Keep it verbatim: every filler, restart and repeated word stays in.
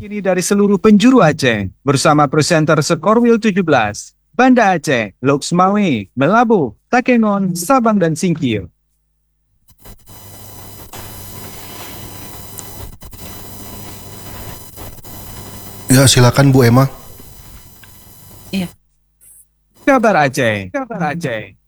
Ini dari seluruh penjuru Aceh bersama presenter Sekorwil tujuh belas, Banda Aceh, Lok Semawe, Melabu, Takengon, Sabang dan Singkil. Ya, silakan Bu Emma. Kabar Aceh, kabar Aceh.